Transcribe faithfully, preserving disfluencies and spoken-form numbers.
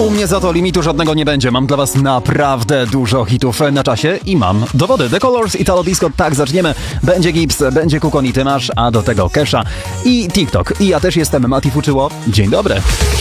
U mnie za to limitu żadnego nie będzie. Mam dla was naprawdę dużo hitów na czasie i mam dowody. The Colors, Italo Disco, tak zaczniemy. Będzie Gibbs, będzie Kukon i Tymasz, a do tego Kesha i TikTok. I ja też jestem Mati Fuczyło. Dzień dobry.